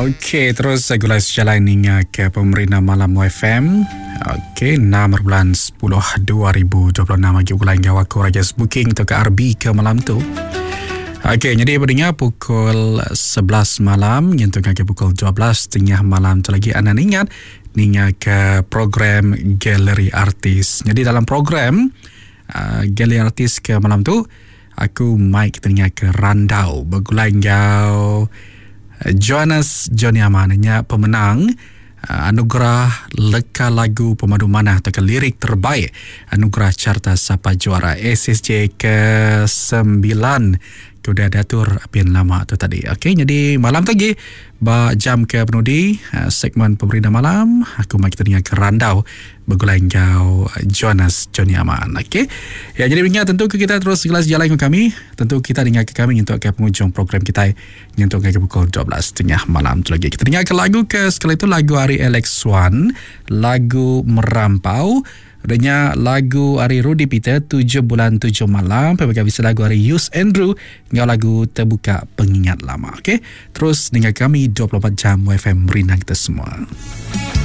Okey, terus saya gulai sejalan hingga ke pemerintah malam YFM. Okey, 6 bulan 10 2026 lagi gulai hingga waktu Rajas Booking untuk ke RB ke malam tu. Okey, jadi berdengar pukul 11 malam yang tengah ke pukul 12 tengah malam tu lagi anda ingat hingga ke program Galeri Artis. Jadi dalam program Galeri Artis ke malam tu aku Mike tengah ke Randau bergulai hingga Jonas Johnny Amannya pemenang anugerah leka lagu pemadu manah atau lirik terbaik anugerah Carta Sapa Juara SSJ ke-9 kuda datur apian lama tu tadi. Okey, jadi malam tadi jam ke penudi segmen pemerintah malam aku mai kita dengar ke Randau bergulai engkau Jonas Johnny Aman. Okey. Ya, jadi ingat tentu kita terus kelas jalan dengan kami. Tentu kita dengar ke kami untuk ke penghujung program kita yang untuk ke pukul 12 tengah malam tu lagi. Kita dengar ke lagu ke sekali itu lagu Ari Alex1, lagu Merampau. Adanya lagu Ari Rudy Peter 7 bulan 7 malam. Pebagai bisa lagu Ari Yus Andrew dengan lagu Terbuka Pengingat Lama. Okey. Terus dengan kami 24 jam YFM Merina kita semua.